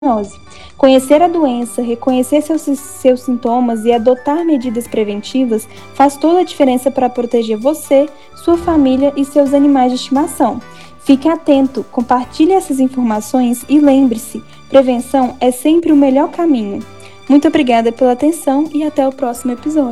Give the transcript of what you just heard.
zoonose. Conhecer a doença, reconhecer seus sintomas e adotar medidas preventivas faz toda a diferença para proteger você, sua família e seus animais de estimação. Fique atento, compartilhe essas informações e lembre-se, prevenção é sempre o melhor caminho. Muito obrigada pela atenção e até o próximo episódio.